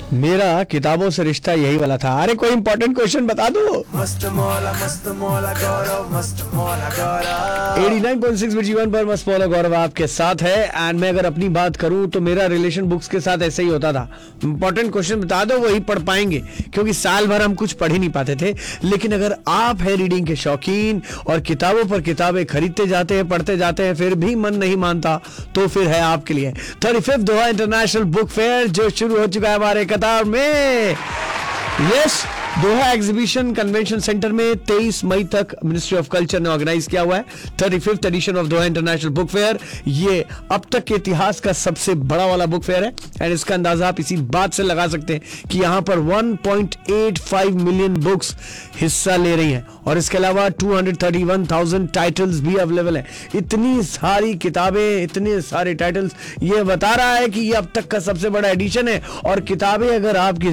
मेरा किताबों से रिश्ता यही वाला था। अरे कोई इंपॉर्टेंट क्वेश्चन बता दो। मस्त मौला गौरव, मस्त मौला गौरव। 89.6 जीवन पर मस्त मौला गौरव आपके साथ है। एंड मैं अगर अपनी बात करूं तो मेरा रिलेशन बुक्स के साथ ऐसे ही होता था। इंपॉर्टेंट क्वेश्चन बता दो, वही पढ़ पाएंगे, क्योंकि साल भर हम कुछ पढ़ ही नहीं पाते थे। लेकिन अगर आप है रीडिंग के शौकीन और किताबों पर किताबें खरीदते जाते हैं, पढ़ते जाते हैं, फिर भी मन नहीं मानता, तो फिर है आपके लिए 35th दोहा इंटरनेशनल बुक फेयर, जो शुरू हो चुका है हमारे कतार में। यस, दोहा एग्जीबिशन कन्वेंशन सेंटर में 23 मई तक मिनिस्ट्री ऑफ कल्चर ने ऑर्गेनाइज किया हुआ है 35th addition of Doha international book fair. ये अब तक के इतिहास का सबसे बड़ा वाला बुक फेयर है। एंड इसका अंदाजा आप इसी बात से लगा सकते हैं कि यहां पर 1.85 मिलियन बुक्स हिस्सा ले रही हैं, और इसके अलावा 231,000 टाइटल्स भी अवेलेबल है। इतनी सारी किताबें, इतने सारे टाइटल्स, ये बता रहा है कि ये अब तक का सबसे बड़ा एडिशन है। और किताबें अगर आपकी